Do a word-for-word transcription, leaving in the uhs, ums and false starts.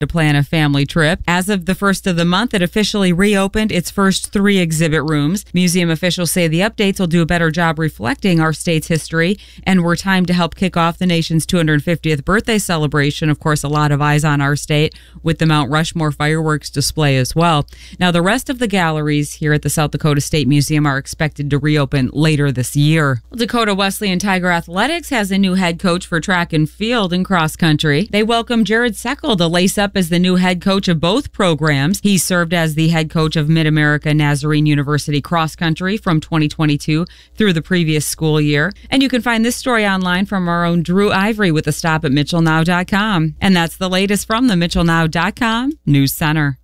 to plan a family trip. As of the first of the month, it officially reopened its first three exhibit rooms. Museum officials say the updates will do a better job reflecting our state's history and were timed to help kick off the nation's two hundred fiftieth birthday celebration. Of course, a lot of eyes on our state with the Mount Rushmore fireworks display as well. Now, the rest of the galleries here at the South Dakota State Museum are expected to reopen later this year. Dakota Wesleyan Tiger Athletics has a new head coach for track and field and cross country. They welcome Jared Seckel to lace up as the new head coach of both programs. He served as the head coach of Mid-America Nazarene University cross country from twenty twenty-two through the previous school year. And you can find this story online from our own Drew Ivory with a stop at Mitchell Now dot com. And that's the latest from the Mitchell Now dot com News Center.